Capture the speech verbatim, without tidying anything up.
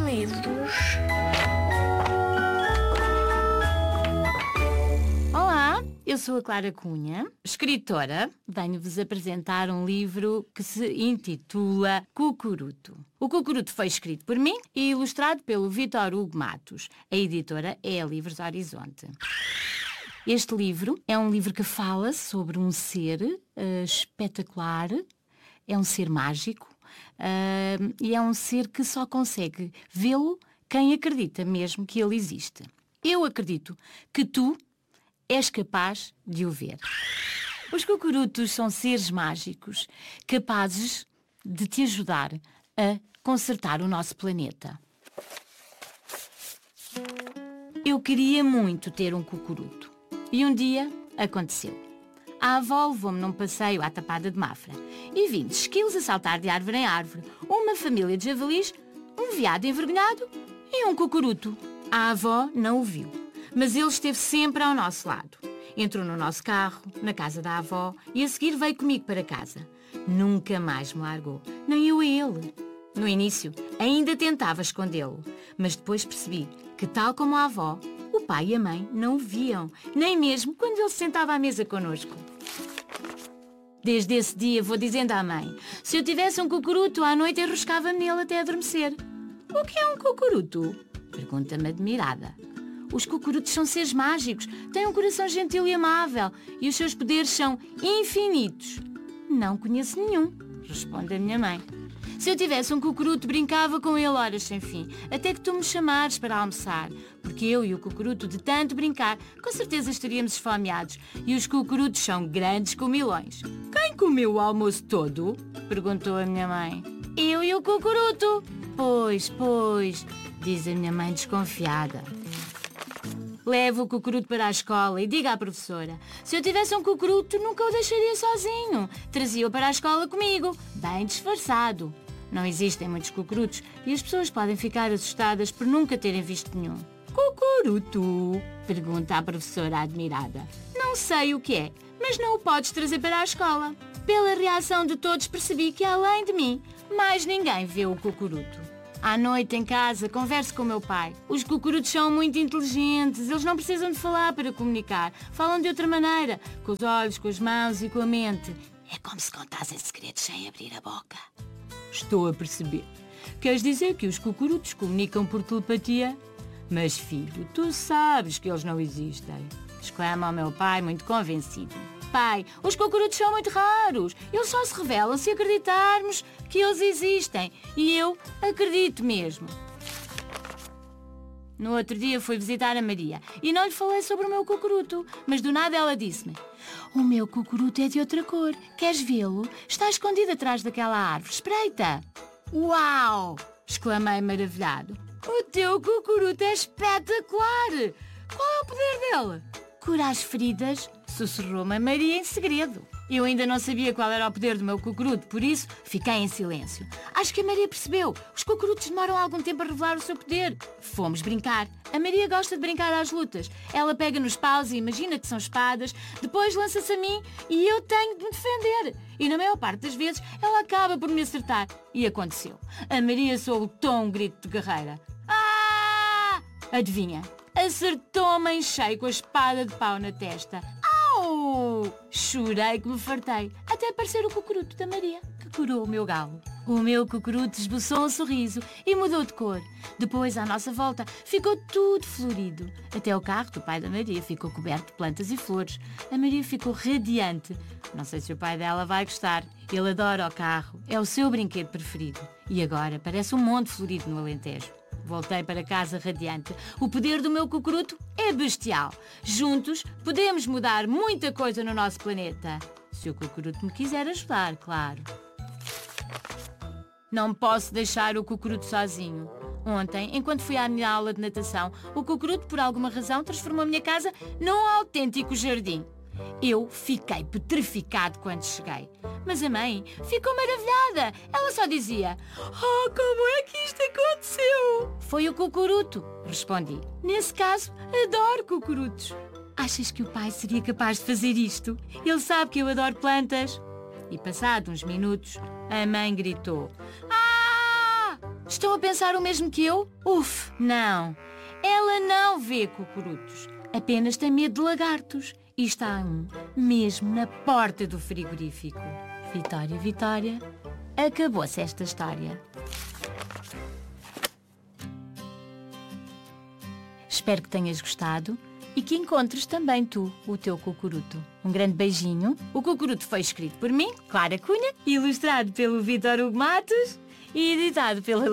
Livros. Olá, eu sou a Clara Cunha, escritora. Venho-vos apresentar um livro que se intitula Cucuruto. O Cucuruto foi escrito por mim e ilustrado pelo Vítor Hugo Matos. A editora é a Livros Horizonte. Este livro é um livro que fala sobre um ser uh, espetacular, é um ser mágico uh, e é um ser que só consegue vê-lo quem acredita mesmo que ele existe. Eu acredito que tu és capaz de o ver. Os cucurutos são seres mágicos capazes de te ajudar a consertar o nosso planeta. Eu queria muito ter um cucuruto. E um dia aconteceu. A avó levou-me num passeio à Tapada de Mafra e vi de esquilos a saltar de árvore em árvore, uma família de javalis, um veado envergonhado e um cucuruto. A avó não o viu, mas ele esteve sempre ao nosso lado. Entrou no nosso carro, na casa da avó, e a seguir veio comigo para casa. Nunca mais me largou, nem eu a ele. No início, ainda tentava escondê-lo, mas depois percebi que, tal como a avó, o pai e a mãe não o viam, nem mesmo quando ele se sentava à mesa connosco. Desde esse dia vou dizendo à mãe, se eu tivesse um cucuruto, à noite enroscava-me nele até adormecer. O que é um cucuruto? Pergunta-me admirada. Os cucurutos são seres mágicos, têm um coração gentil e amável e os seus poderes são infinitos. Não conheço nenhum, responde a minha mãe. Se eu tivesse um cucuruto, brincava com ele horas sem fim, até que tu me chamares para almoçar, porque eu e o cucuruto, de tanto brincar, com certeza estaríamos esfomeados, e os cucurutos são grandes comilões. Quem comeu o almoço todo? Perguntou a minha mãe. Eu e o cucuruto. Pois, pois, diz a minha mãe desconfiada. Leva o cucuruto para a escola e diga à professora, se eu tivesse um cucuruto, nunca o deixaria sozinho. Trazia-o para a escola comigo, bem disfarçado. Não existem muitos cucurutos e as pessoas podem ficar assustadas por nunca terem visto nenhum. Cucuruto? Pergunta a professora admirada. Não sei o que é, mas não o podes trazer para a escola. Pela reação de todos percebi que, além de mim, mais ninguém vê o cucuruto. À noite, em casa, converso com o meu pai. Os cucurutos são muito inteligentes, eles não precisam de falar para comunicar. Falam de outra maneira, com os olhos, com as mãos e com a mente. É como se contassem segredos sem abrir a boca. Estou a perceber. Queres dizer que os cucurutos comunicam por telepatia? Mas, filho, tu sabes que eles não existem. Exclama o meu pai, muito convencido. Pai, os cucurutos são muito raros. Eles só se revelam se acreditarmos que eles existem. E eu acredito mesmo. No outro dia fui visitar a Maria e não lhe falei sobre o meu cucuruto, mas do nada ela disse-me: o meu cucuruto é de outra cor. Queres vê-lo? Está escondido atrás daquela árvore. Espreita! Uau! Exclamei maravilhado. O teu cucuruto é espetacular! Qual é o poder dele? Curar as feridas, sussurrou-me a Maria em segredo. Eu ainda não sabia qual era o poder do meu cucuruto, por isso fiquei em silêncio. Acho que a Maria percebeu. Os cucurutos demoram algum tempo a revelar o seu poder. Fomos brincar. A Maria gosta de brincar às lutas. Ela pega nos paus e imagina que são espadas, depois lança-se a mim e eu tenho de me defender. E na maior parte das vezes ela acaba por me acertar. E aconteceu. A Maria soltou um grito de guerreira. Ah! Adivinha? Acertou-me em cheio com a espada de pau na testa. Au! Chorei que me fartei, até aparecer o cucuruto da Maria, que curou o meu galo. O meu cucuruto esboçou um sorriso e mudou de cor. Depois, à nossa volta, ficou tudo florido. Até o carro do pai da Maria ficou coberto de plantas e flores. A Maria ficou radiante. Não sei se o pai dela vai gostar. Ele adora o carro, é o seu brinquedo preferido. E agora parece um monte florido no Alentejo. Voltei para casa radiante. O poder do meu cucuruto é bestial. Juntos podemos mudar muita coisa no nosso planeta. Se o cucuruto me quiser ajudar, claro. Não posso deixar o cucuruto sozinho. Ontem, enquanto fui à minha aula de natação, o cucuruto, por alguma razão, transformou a minha casa num autêntico jardim. Eu fiquei petrificado quando cheguei. Mas a mãe ficou maravilhada. Ela só dizia: "Oh, como é que isto aconteceu?" "Foi o cucuruto", respondi. Nesse caso, adoro cucurutos. Achas que o pai seria capaz de fazer isto? Ele sabe que eu adoro plantas. E passados uns minutos, a mãe gritou: "Ah!" Estão a pensar o mesmo que eu? Uf, não. Ela não vê cucurutos. Apenas tem medo de lagartos. E está um mesmo na porta do frigorífico. Vitória, Vitória, acabou-se esta história. Espero que tenhas gostado e que encontres também tu o teu cucuruto. Um grande beijinho. O cucuruto foi escrito por mim, Clara Cunha, ilustrado pelo Vítor Hugo Matos e editado pela